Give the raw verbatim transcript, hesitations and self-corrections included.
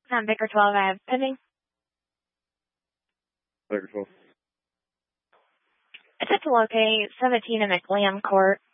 Um, Baker twelve, I have pending. Baker twelve. It's at to locate seventeen in McLean Court.